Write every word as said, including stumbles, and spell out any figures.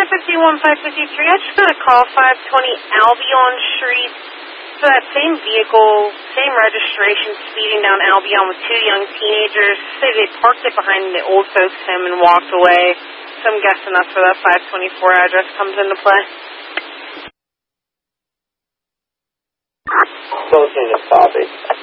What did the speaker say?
five fifty-one, five fifty-three. I just got a call, five twenty Albion Street. So that same vehicle, same registration, speeding down Albion with two young teenagers. Say they parked it behind the old folks' home and walked away. So I'm guessing that's where that five twenty-four address comes into play. Closing the topic.